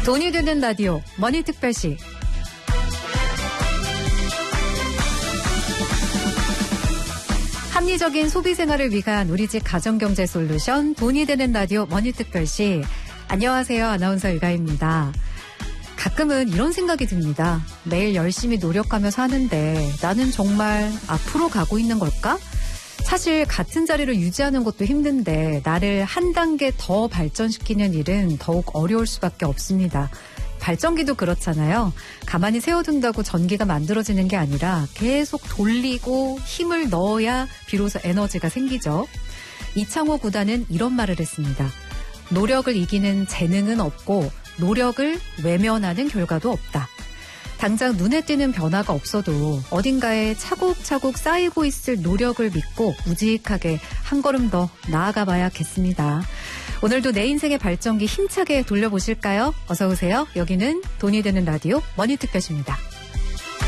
돈이 되는 라디오 머니특별시. 합리적인 소비 생활을 위한 우리 집 가정경제 솔루션 돈이 되는 라디오 머니특별시. 안녕하세요. 아나운서 유가입니다. 가끔은 이런 생각이 듭니다. 매일 열심히 노력하며 사는데 나는 정말 앞으로 가고 있는 걸까? 사실 같은 자리를 유지하는 것도 힘든데 나를 한 단계 더 발전시키는 일은 더욱 어려울 수밖에 없습니다. 발전기도 그렇잖아요. 가만히 세워둔다고 전기가 만들어지는 게 아니라 계속 돌리고 힘을 넣어야 비로소 에너지가 생기죠. 이창호 구단은 이런 말을 했습니다. 노력을 이기는 재능은 없고 노력을 외면하는 결과도 없다. 당장 눈에 띄는 변화가 없어도 어딘가에 차곡차곡 쌓이고 있을 노력을 믿고 우직하게 한 걸음 더 나아가 봐야겠습니다. 오늘도 내 인생의 발전기 힘차게 돌려보실까요? 어서 오세요. 여기는 돈이 되는 라디오 머니특별시입니다.